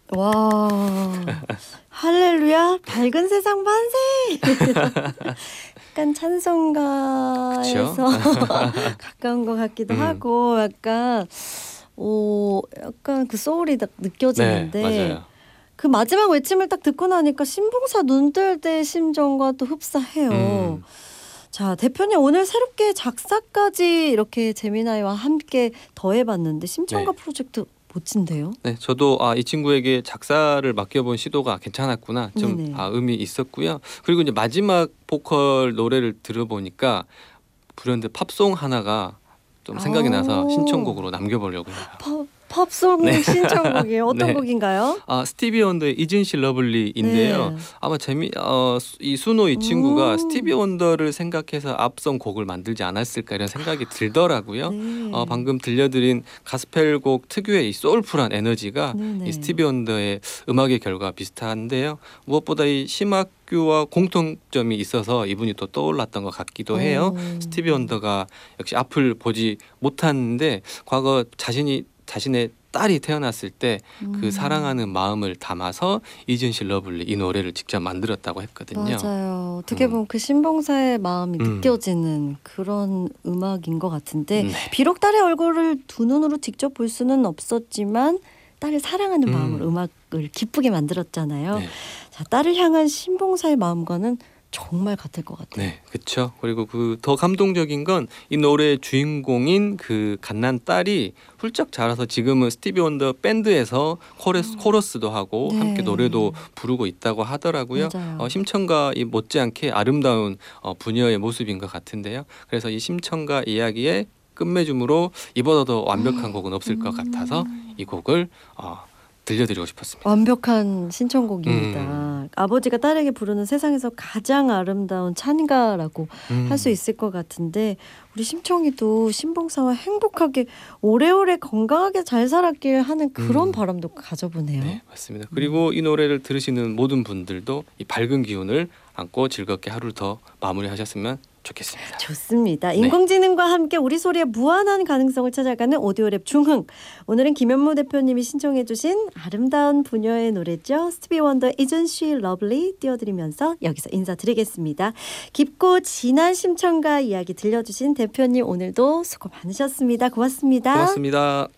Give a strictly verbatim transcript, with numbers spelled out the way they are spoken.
와, 할렐루야, 밝은 세상 만세. 약간 찬송가에서 가까운 것 같기도 음. 하고, 약간 오, 약간 그 소울이 딱 느껴지는데. 네, 맞아요. 그 마지막 외침을 딱 듣고 나니까 신봉사 눈 뜰 때 심정과 또 흡사해요. 음. 자, 대표님 오늘 새롭게 작사까지 이렇게 재미나이와 함께 더해봤는데 심청가 네. 프로젝트 멋진데요? 네, 저도 아, 이 친구에게 작사를 맡겨본 시도가 괜찮았구나. 좀 아, 의미 있었고요. 그리고 이제 마지막 보컬 노래를 들어보니까 불현듯 팝송 하나가 좀 생각이 나서 신청곡으로 남겨보려고 해요. 팝, 팝송 네. 신청곡이에요. 어떤 네. 곡인가요? 아, 스티비 원더의 Isn't She Lovely인데요. 네. 아마 재미 어, 이 순호 이 친구가 오. 스티비 원더를 생각해서 앞선 곡을 만들지 않았을까 이런 생각이 들더라고요. 네. 어, 방금 들려드린 가스펠곡 특유의 이 소울풀한 에너지가 이 스티비 원더의 음악의 결과 비슷한데요. 무엇보다 이 심학교와 공통점이 있어서 이분이 또 떠올랐던 것 같기도 해요. 오. 스티비 원더가 역시 앞을 보지 못하는데 과거 자신이 자신의 딸이 태어났을 때 그 음. 사랑하는 마음을 담아서 Isn't She Lovely 이 노래를 직접 만들었다고 했거든요. 맞아요. 어떻게 보면 음. 그 신봉사의 마음이 음. 느껴지는 그런 음악인 것 같은데 네. 비록 딸의 얼굴을 두 눈으로 직접 볼 수는 없었지만 딸을 사랑하는 음. 마음으로 음악을 기쁘게 만들었잖아요. 네. 자, 딸을 향한 신봉사의 마음과는 정말 같을 것 같아요. 네, 그렇죠. 그리고 그 더 감동적인 건 이 노래의 주인공인 그 갓난 딸이 훌쩍 자라서 지금은 스티비 원더 밴드에서 코러스, 음. 코러스도 하고 네. 함께 노래도 부르고 있다고 하더라고요. 어, 심청가 이 못지않게 아름다운 어, 부녀의 모습인 것 같은데요. 그래서 이 심청가 이야기의 끝맺음으로 이보다 더 완벽한 곡은 없을 것 같아서 이 곡을 어, 들려드리고 싶었습니다. 완벽한 신청곡입니다. 음. 아버지가 딸에게 부르는 세상에서 가장 아름다운 찬가라고 음. 할 수 있을 것 같은데 우리 심청이도 신봉사와 행복하게 오래오래 건강하게 잘 살았길 하는 그런 음. 바람도 가져보네요. 네, 맞습니다. 그리고 음. 이 노래를 들으시는 모든 분들도 이 밝은 기운을 안고 즐겁게 하루를 더 마무리하셨으면 좋겠습니다. 좋습니다. 인공지능과 네. 함께 우리 소리의 무한한 가능성을 찾아가는 오디오랩 중흥. 오늘은 김현무 대표님이 신청해 주신 아름다운 부녀의 노래죠. 스티비 원더 Isn't She Lovely 띄워드리면서 여기서 인사드리겠습니다. 깊고 진한 심청가 이야기 들려주신 대표님 오늘도 수고 많으셨습니다. 고맙습니다. 고맙습니다.